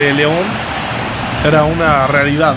León era una realidad.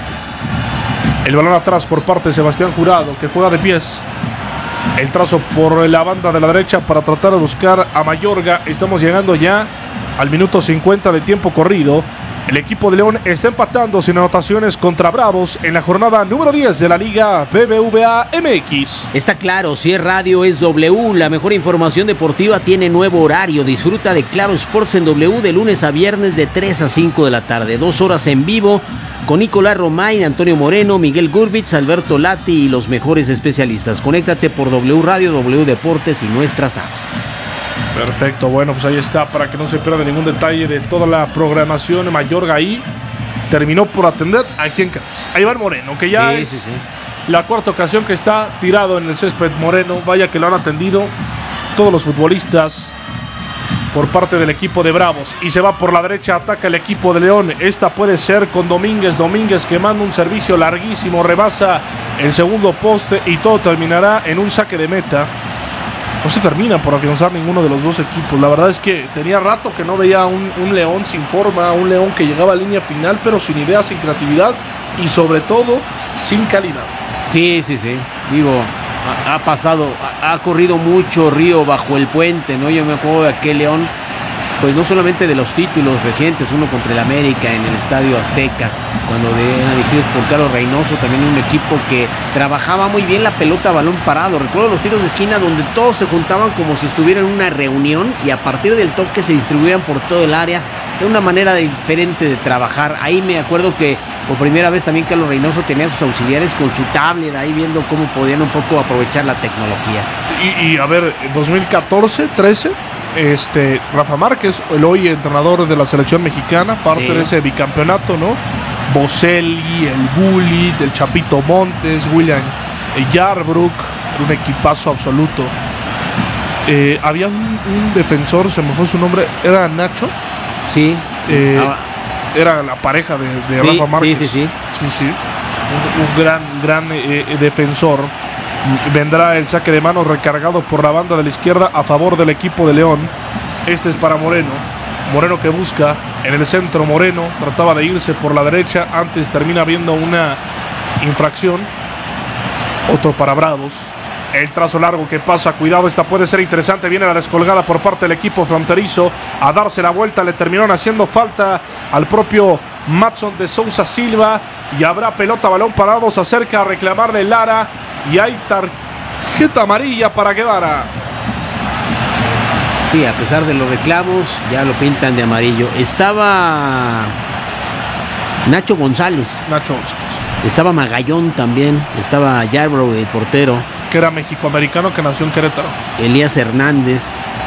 El balón atrás por parte de Sebastián Jurado, que juega de pies. El trazo por la banda de la derecha para tratar de buscar a Mayorga. Estamos llegando ya al minuto 50 de tiempo corrido. El equipo de León está empatando sin anotaciones contra Bravos en la jornada número 10 de la Liga BBVA MX. Está claro, si es radio es W. La mejor información deportiva tiene nuevo horario. Disfruta de Claro Sports en W de lunes a viernes de 3 a 5 de la tarde. 2 horas en vivo con Nicolás Romain, Antonio Moreno, Miguel Gurbitz, Alberto Lati y los mejores especialistas. Conéctate por W Radio, W Deportes y nuestras apps. Perfecto, bueno, pues ahí está, para que no se pierda ningún detalle de toda la programación. Mayorga ahí terminó por atender aquí en casa a Iván Moreno, que ya es la cuarta ocasión que está tirado en el césped Moreno. Vaya que lo han atendido todos los futbolistas por parte del equipo de Bravos. Y se va por la derecha, ataca el equipo de León. Esta puede ser con Domínguez que manda un servicio larguísimo, rebasa el segundo poste y todo terminará en un saque de meta. No se termina por afianzar ninguno de los dos equipos. La verdad es que tenía rato que no veía un León sin forma, un León que llegaba a línea final, pero sin ideas, sin creatividad y sobre todo sin calidad. Sí. Digo, ha corrido mucho río bajo el puente, ¿no? Yo me acuerdo de aquel León, pues no solamente de los títulos recientes, uno contra el América en el Estadio Azteca, cuando eran dirigidos por Carlos Reynoso, también un equipo que trabajaba muy bien la pelota a balón parado. Recuerdo los tiros de esquina donde todos se juntaban como si estuvieran en una reunión y a partir del toque se distribuían por todo el área. Era una manera diferente de trabajar. Ahí me acuerdo que por primera vez también Carlos Reynoso tenía a sus auxiliares con su tablet, ahí viendo cómo podían un poco aprovechar la tecnología. Y a ver, 2014-13... Rafa Márquez, el hoy entrenador de la selección mexicana, parte de ese bicampeonato, ¿no? Boselli, el Gullit, el Chapito Montes, William Yarbrough, un equipazo absoluto. Había un defensor, se me fue su nombre, ¿era Nacho? Sí. Era la pareja de Rafa Márquez. Sí. Un gran defensor. Vendrá el saque de manos recargado por la banda de la izquierda a favor del equipo de León. Este es para Moreno que busca en el centro. Moreno trataba de irse por la derecha, antes termina viendo una infracción. Otro para Bravos. El trazo largo que pasa, cuidado, esta puede ser interesante. Viene la descolgada por parte del equipo fronterizo a darse la vuelta. Le terminaron haciendo falta al propio Matson de Sousa Silva y habrá pelota, balón parado. Se acerca a reclamarle Lara y hay tarjeta amarilla para Guevara. Sí, a pesar de los reclamos, ya lo pintan de amarillo. Estaba Nacho González. Estaba Magallón también. Estaba Yarbrough, el portero, que era mexicoamericano, que nació en Querétaro. Elías Hernández.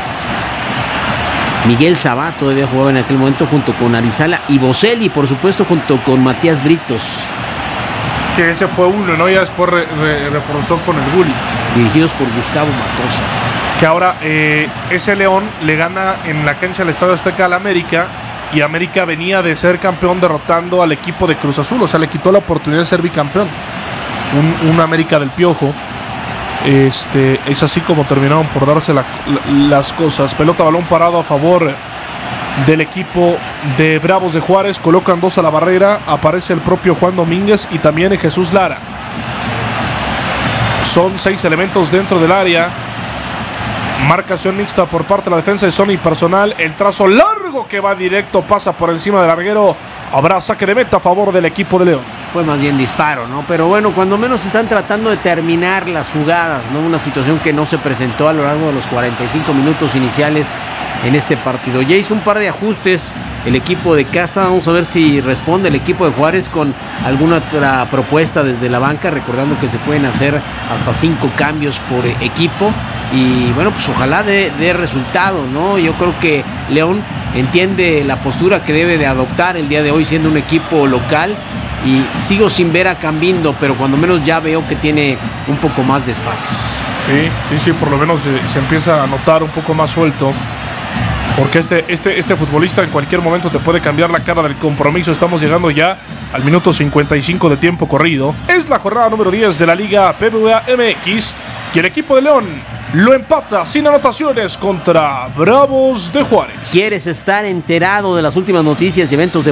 Miguel Sabat todavía jugaba en aquel momento junto con Arizala. Y Boselli, por supuesto, junto con Matías Britos. Que ese fue uno, ¿no? Ya después reforzó con el Gullit. Dirigidos por Gustavo Matosas. Que ahora ese León le gana en la cancha del Estadio Azteca al América. Y América venía de ser campeón derrotando al equipo de Cruz Azul. O sea, le quitó la oportunidad de ser bicampeón. Un América del Piojo. Es así como terminaron por darse las cosas. Pelota, balón parado a favor del equipo de Bravos de Juárez. Colocan dos a la barrera. Aparece el propio Juan Domínguez y también Jesús Lara. Son 6 elementos dentro del área. Marcación mixta por parte de la defensa de zona y personal. El trazo largo que va directo, pasa por encima del larguero. Habrá saque de meta a favor del equipo de León. Fue más bien disparo, ¿no? Pero bueno, cuando menos están tratando de terminar las jugadas, ¿no? Una situación que no se presentó a lo largo de los 45 minutos iniciales en este partido. Ya hizo un par de ajustes el equipo de casa. Vamos a ver si responde el equipo de Juárez con alguna otra propuesta desde la banca, recordando que se pueden hacer hasta 5 cambios por equipo. Y bueno, pues ojalá dé resultado, ¿no? Yo creo que León entiende la postura que debe de adoptar el día de hoy siendo un equipo local. Y sigo sin ver a Cambindo, pero cuando menos ya veo que tiene un poco más de espacio. Sí, por lo menos se empieza a notar un poco más suelto. Porque este futbolista en cualquier momento te puede cambiar la cara del compromiso. Estamos llegando ya al minuto 55 de tiempo corrido. Es la jornada número 10 de la Liga BBVA MX. Y el equipo de León lo empata sin anotaciones contra Bravos de Juárez. ¿Quieres estar enterado de las últimas noticias y eventos